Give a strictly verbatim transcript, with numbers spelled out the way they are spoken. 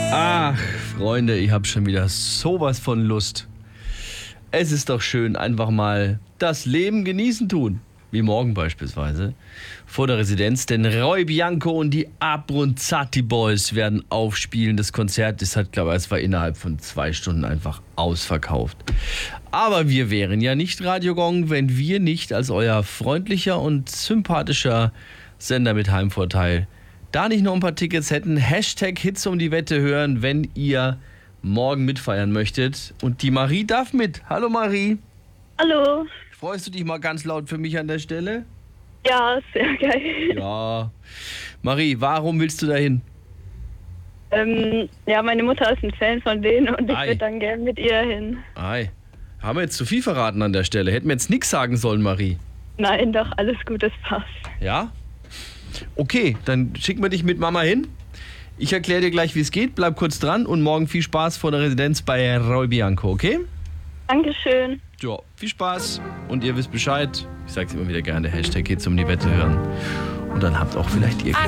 Ach, Freunde, ich habe schon wieder sowas von Lust. Es ist doch schön, einfach mal das Leben genießen tun. Wie morgen beispielsweise. Vor der Residenz, denn Roy Bianco und die Abronzati Boys werden aufspielen. Das Konzert ist halt, glaube ich, es war innerhalb von zwei Stunden einfach ausverkauft. Aber wir wären ja nicht Radio Gong, wenn wir nicht als euer freundlicher und sympathischer Sender mit Heimvorteil da nicht noch ein paar Tickets hätten. Hashtag Hits um die Wette hören, wenn ihr morgen mitfeiern möchtet. Und die Marie darf mit. Hallo Marie. Hallo. Freust du dich mal ganz laut für mich an der Stelle? Ja, sehr geil. Ja. Marie, warum willst du dahin? Ähm, ja, meine Mutter ist ein Fan von denen und ich Ei. würde dann gerne mit ihr hin. Ei. Haben wir jetzt zu viel verraten an der Stelle? Hätten wir jetzt nichts sagen sollen, Marie? Nein, doch, alles gut, das passt. Ja? Okay, dann schicken wir dich mit Mama hin. Ich erkläre dir gleich, wie es geht. Bleib kurz dran und morgen viel Spaß vor der Residenz bei Roy Bianco, okay? Dankeschön. Ja, viel Spaß. Und ihr wisst Bescheid. Ich sag's immer wieder gerne. Hashtag Hits um die Wette hören. Und dann habt auch vielleicht ihr Glück.